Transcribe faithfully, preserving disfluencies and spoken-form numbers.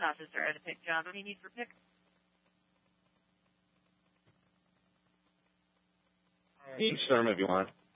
enforcement officer at a pick job. What do you need for pick? Each term if you want.